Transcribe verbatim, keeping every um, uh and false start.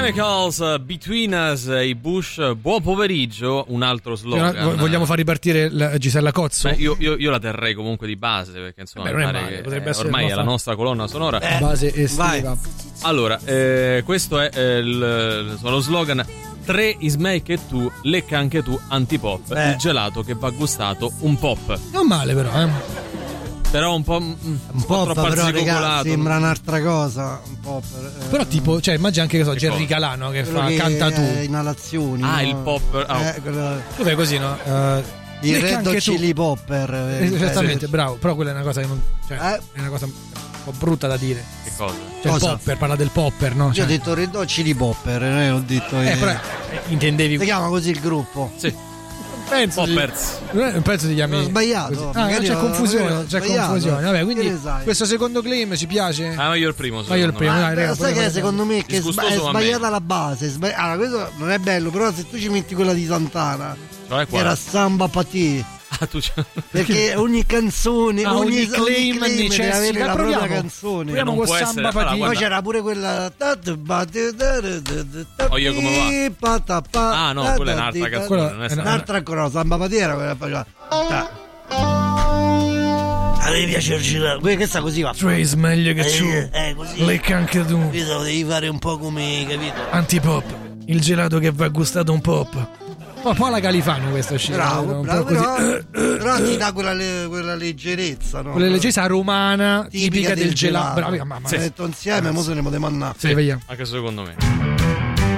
Chemicals, Between Us, i Bush, buon pomeriggio, un altro slogan. Vogliamo far ripartire la Gisella Cozzo? Beh, io, io, io la terrei comunque di base, perché insomma Beh, mi non è pare male, che, potrebbe eh, essere ormai è la nostra colonna sonora. Eh, base estiva. Allora, eh, questo è eh, il, lo slogan: tre is make e tu, lecca anche tu, antipop, eh. il gelato che va gustato un pop. Non male però, eh. Però un po', un un po' troppo però, arzigogolato. Sembra un'altra cosa, un po' per, eh, però tipo, cioè immagina anche che so, che Jerry cosa? Calà, no, che quello fa che canta tu. è inalazioni. Ah, no? il pop. Oh. Eh, quello, Tu fai così, no? Uh, il lecca Red anche Hot tu. Chili Popper. eh, Esattamente, eh, bravo. Però quella è una cosa che non. Cioè, Eh? è una cosa un po' brutta da dire. Che cosa? Cioè, Cosa? il popper, parla del popper, no? Io Cioè, ho detto Red Hot Chili Popper, non ho detto. eh, eh, però eh, intendevi. si chiama così il gruppo. Sì. Penso di, Poppers. non penso ti chiami. Ho sbagliato. così. Ah, magari c'è ho- confusione, magari ho c'è sbagliato. confusione. Vabbè, Che quindi ne sai? questo secondo claim ci piace? Ah, ma io il primo. Ma io il secondo primo, me. dai, raga, Sai poi- che secondo me che è, sba- è Disgustoso a me. sbagliata la base. sbagli- Allora, questo non è bello, però se tu ci metti quella di Santana, Cioè, che qua. era Samba Patì, Ah, tu c'è. perché ogni canzone, Ah, ogni, ogni claim ogni deve necessita- avere la propria proviamo. canzone. Proviamo Non con può Samba essere- allora, Patì. Poi guarda. c'era pure quella. Oh, io come va? Ah, no, quella è un'altra canzone. Quella Non è è stata- Un'altra cosa, Samba Patì era quella che faceva. A me piace il gelato. Questa così va. Trace meglio che Eh, tu. eh, così. Lecca anche tu. Questo lo devi fare un po' come, capito? Antipop, il gelato che va gustato un pop. Un po' la Califano questa scena. Bravo, un bravo, po' così. però, però ti dà quella, le- quella leggerezza, no? Quella leggerezza romana, tipica, Tipica del, del gelato. gelato. Bravi, mamma Sì. mia. Detto insieme, mo se ne poteva andare. Sì, vediamo. Anche secondo me.